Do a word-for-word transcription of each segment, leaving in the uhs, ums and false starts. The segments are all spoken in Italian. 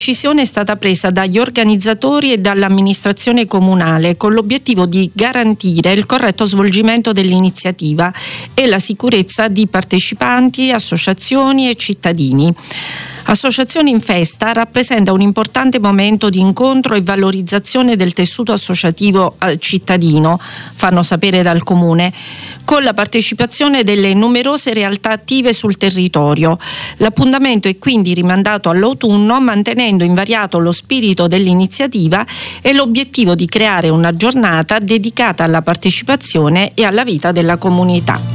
decisione è stata presa dagli organizzatori e dall'amministrazione comunale con l'obiettivo di garantire il corretto svolgimento dell'iniziativa e la sicurezza di partecipanti, associazioni e cittadini. Associazioni in Festa rappresenta un importante momento di incontro e valorizzazione del tessuto associativo cittadino, fanno sapere dal Comune, con la partecipazione delle numerose realtà attive sul territorio. L'appuntamento è quindi rimandato all'autunno, mantenendo invariato lo spirito dell'iniziativa e l'obiettivo di creare una giornata dedicata alla partecipazione e alla vita della comunità.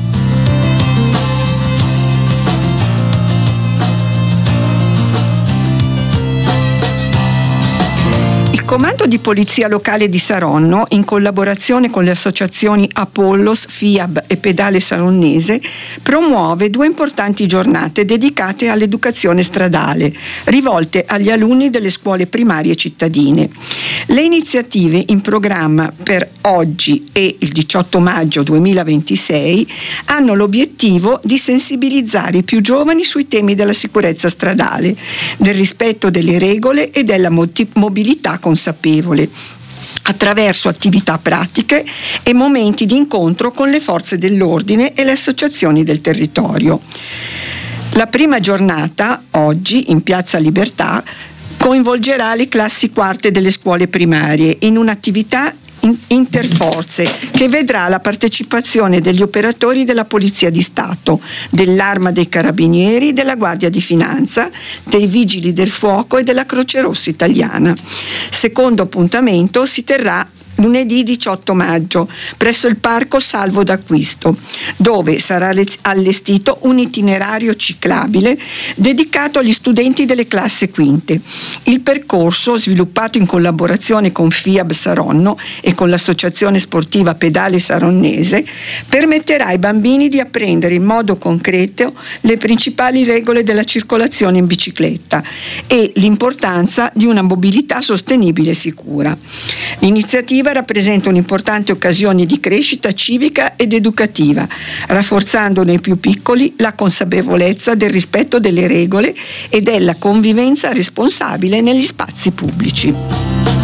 Il Comando di Polizia Locale di Saronno, in collaborazione con le associazioni Apollos, FIAB e Pedale Saronnese, promuove due importanti giornate dedicate all'educazione stradale, rivolte agli alunni delle scuole primarie cittadine. Le iniziative in programma per oggi e il diciotto maggio duemilaventisei hanno l'obiettivo di sensibilizzare i più giovani sui temi della sicurezza stradale, del rispetto delle regole e della mobilità consapevole, attraverso attività pratiche e momenti di incontro con le forze dell'ordine e le associazioni del territorio. La prima giornata, oggi, in Piazza Libertà, coinvolgerà le classi quarte delle scuole primarie in un'attività interforze che vedrà la partecipazione degli operatori della Polizia di Stato, dell'Arma dei Carabinieri, della Guardia di Finanza, dei Vigili del Fuoco e della Croce Rossa Italiana. Secondo appuntamento si terrà lunedì diciotto maggio presso il Parco Salvo d'Acquisto, dove sarà allestito un itinerario ciclabile dedicato agli studenti delle classi quinte. Il percorso, sviluppato in collaborazione con FIAB Saronno e con l'associazione sportiva Pedale Saronnese, permetterà ai bambini di apprendere in modo concreto le principali regole della circolazione in bicicletta e l'importanza di una mobilità sostenibile e sicura. L'iniziativa rappresenta un'importante occasione di crescita civica ed educativa, rafforzando nei più piccoli la consapevolezza del rispetto delle regole e della convivenza responsabile negli spazi pubblici.